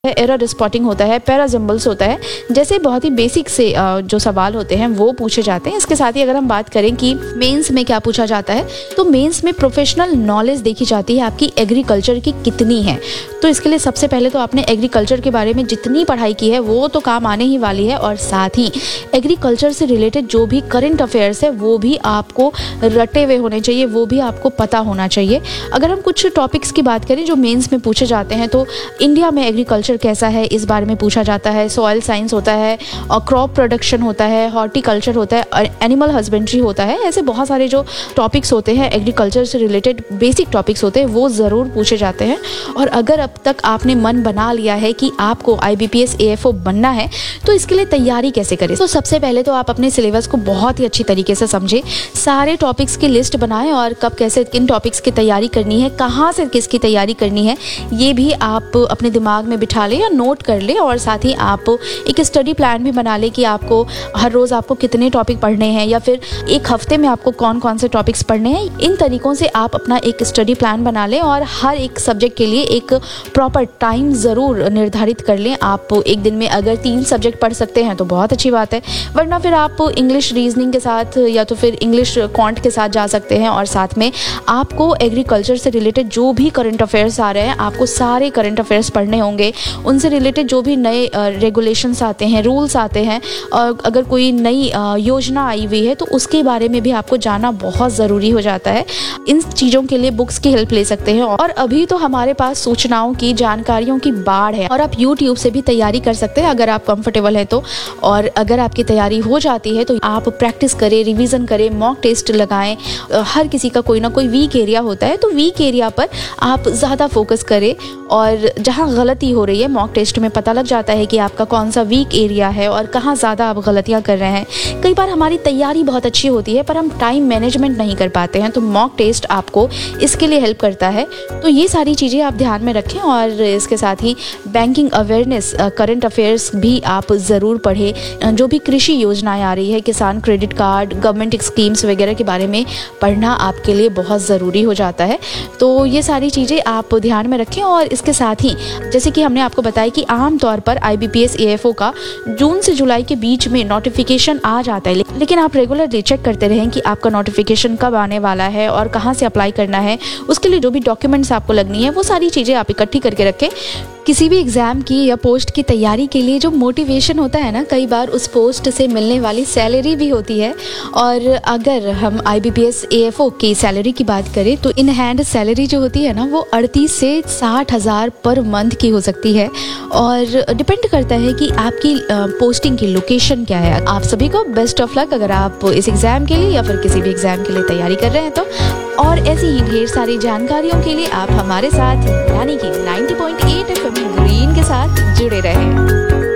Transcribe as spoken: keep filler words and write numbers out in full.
Error spotting होता है, parajumbles होता है, जैसे बहुत ही बेसिक से जो सवाल होते हैं वो पूछे जाते हैं। इसके साथ ही अगर हम बात करें कि मेंस में क्या पूछा जाता है, तो मेंस में प्रोफेशनल नॉलेज देखी जाती है आपकी एग्रीकल्चर की कितनी है। तो इसके लिए सबसे पहले तो आपने एग्रीकल्चर के बारे में जितनी पढ़ाई की है वो तो काम आने ही वाली है, और साथ ही एग्रीकल्चर से रिलेटेड जो भी करंट अफेयर्स है वो भी आपको रटे हुए होने चाहिए, वो भी आपको पता होना चाहिए। अगर हम कुछ टॉपिक्स की बात करें जो मेंस में पूछे जाते हैं, तो इंडिया में एग्रीकल्चर कैसा है इस बारे में पूछा जाता है, सॉइल साइंस होता है, और क्रॉप प्रोडक्शन होता है, हॉर्टिकल्चर होता है, एनिमल हस्बेंड्री होता है। ऐसे बहुत सारे जो टॉपिक्स होते हैं एग्रीकल्चर से रिलेटेड बेसिक टॉपिक्स होते हैं वो ज़रूर पूछे जाते हैं। और अगर अब तक आपने मन बना लिया है कि आपको आई B P S A F O बनना है, तो इसके लिए तैयारी कैसे करें। तो सबसे पहले तो आप अपने सिलेबस को बहुत ही अच्छी तरीके से समझें, सारे टॉपिक्स की लिस्ट बनाएं और कब कैसे किन टॉपिक्स की तैयारी करनी है, कहाँ से किसकी तैयारी करनी है, ये भी आप अपने दिमाग में बिठा ले या नोट कर ले। और साथ ही आप एक स्टडी प्लान भी बना ले कि आपको हर रोज़ आपको कितने टॉपिक पढ़ने हैं, या फिर एक हफ्ते में आपको कौन कौन से टॉपिक्स पढ़ने हैं। इन तरीक़ों से आप अपना एक स्टडी प्लान बना लें और हर एक सब्जेक्ट के लिए एक प्रॉपर टाइम ज़रूर निर्धारित कर लें। आप एक दिन में अगर तीन सब्जेक्ट पढ़ सकते हैं तो बहुत अच्छी बात है, वरना फिर आप इंग्लिश रीजनिंग के साथ या तो फिर इंग्लिश क्वांट के साथ जा सकते हैं। और साथ में आपको एग्रीकल्चर से रिलेटेड जो भी करंट अफेयर्स आ रहे हैं, आपको सारे करंट अफेयर्स पढ़ने होंगे। उनसे रिलेटेड जो भी नए रेगुलेशंस आते हैं, रूल्स आते हैं, और अगर कोई नई योजना आई हुई है तो उसके बारे में भी आपको जानना बहुत ज़रूरी हो जाता है। इन चीज़ों के लिए बुक्स की हेल्प ले सकते हैं। और अभी तो हमारे पास सूचनाओं की, जानकारियों की बाढ़ है, और आप यूट्यूब से भी तैयारी कर सकते हैं अगर आप कंफर्टेबल हैं तो। और अगर आपकी तैयारी हो जाती है तो आप प्रैक्टिस करें, रिवीजन करें, मॉक टेस्ट लगाएं। हर किसी का कोई ना कोई वीक एरिया होता है, तो वीक एरिया पर आप ज़्यादा फोकस करें, और जहाँ गलती हो रही है मॉक टेस्ट में पता लग जाता है कि आपका कौन सा वीक एरिया है और कहाँ ज़्यादा आप गलतियाँ कर रहे हैं। कई बार हमारी तैयारी बहुत अच्छी होती है पर हम टाइम मैनेजमेंट नहीं कर पाते हैं, तो मॉक टेस्ट आपको इसके लिए हेल्प करता है। तो ये सारी चीज़ें आप ध्यान में रखें। और इसके साथ ही बैंकिंग अवेयरनेस, करंट अफेयर्स भी आप ज़रूर पढ़ें। जो भी कृषि योजनाएं आ रही है, किसान क्रेडिट कार्ड, गवर्नमेंट स्कीम्स वगैरह के बारे में पढ़ना आपके लिए बहुत ज़रूरी हो जाता है। तो ये सारी चीज़ें आप ध्यान में रखें। और इसके साथ ही जैसे कि हमने आपको बताया कि आम तौर पर आई B P S A F O का जून से जुलाई के बीच में नोटिफिकेशन आ जाता है, लेकिन आप रेगुलरली चेक करते रहें कि आपका नोटिफिकेशन कब आने वाला है और कहाँ से अप्लाई करना है। उसके लिए जो भी डॉक्यूमेंट्स आपको लगनी है वो सारी चीज़ें आप इकट्ठी करके रखें। किसी भी एग्ज़ाम की या पोस्ट की तैयारी के लिए जो मोटिवेशन होता है ना, कई बार उस पोस्ट से मिलने वाली सैलरी भी होती है। और अगर हम आई B P S A F O की सैलरी की बात करें तो इन हैंड सैलरी जो होती है ना, वो अड़तीस से साठ हज़ार पर मंथ की हो सकती है, और डिपेंड करता है कि आपकी पोस्टिंग की लोकेशन क्या है। आप सभी को बेस्ट ऑफ लक अगर आप इस एग्ज़ाम के लिए या फिर किसी भी एग्ज़ाम के लिए तैयारी कर रहे हैं तो। और ऐसी ही ढेर सारी जानकारियों के लिए आप हमारे साथ यानी कि ninety point eight F M green के साथ जुड़े रहें।